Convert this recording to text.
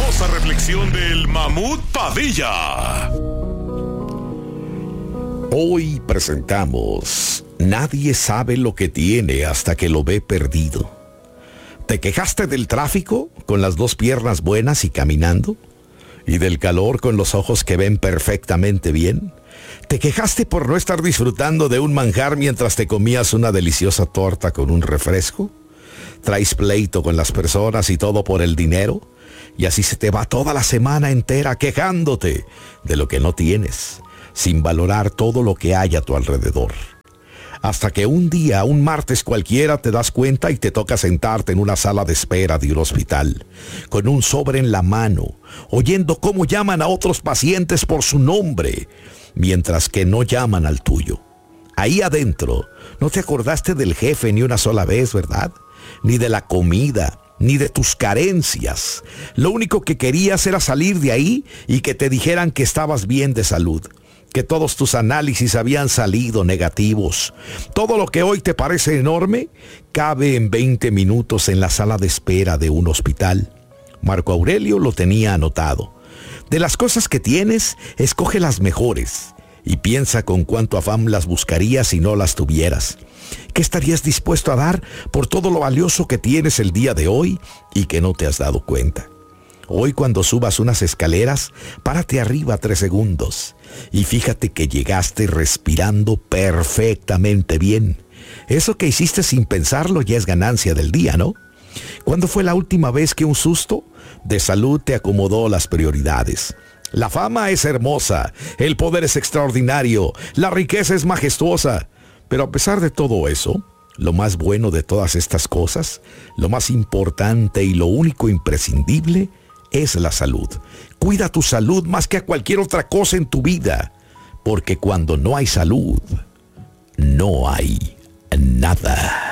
poderosa reflexión del Mamut Padilla. Hoy presentamos Nadie sabe lo que tiene hasta que lo ve perdido. ¿Te quejaste del tráfico con las dos piernas buenas y caminando? ¿Y del calor con los ojos que ven perfectamente bien? ¿Te quejaste por no estar disfrutando de un manjar mientras te comías una deliciosa torta con un refresco? ¿Traes pleito con las personas y todo por el dinero? Y así se te va toda la semana entera quejándote de lo que no tienes, sin valorar todo lo que hay a tu alrededor. Hasta que un día, un martes cualquiera, te das cuenta y te toca sentarte en una sala de espera de un hospital, con un sobre en la mano, oyendo cómo llaman a otros pacientes por su nombre, mientras que no llaman al tuyo. Ahí adentro, no te acordaste del jefe ni una sola vez, ¿verdad? Ni de la comida, ni de tus carencias. Lo único que querías era salir de ahí y que te dijeran que estabas bien de salud, que todos tus análisis habían salido negativos. Todo lo que hoy te parece enorme cabe en 20 minutos en la sala de espera de un hospital. Marco Aurelio lo tenía anotado. De las cosas que tienes, escoge las mejores y piensa con cuánto afán las buscarías si no las tuvieras. ¿Qué estarías dispuesto a dar por todo lo valioso que tienes el día de hoy y que no te has dado cuenta? Hoy cuando subas unas escaleras, párate arriba 3 segundos y fíjate que llegaste respirando perfectamente bien. Eso que hiciste sin pensarlo ya es ganancia del día, ¿no? ¿Cuándo fue la última vez que un susto de salud te acomodó las prioridades? La fama es hermosa, el poder es extraordinario, la riqueza es majestuosa. Pero a pesar de todo eso, lo más bueno de todas estas cosas, lo más importante y lo único imprescindible es la salud. Cuida tu salud más que a cualquier otra cosa en tu vida, porque cuando no hay salud, no hay nada.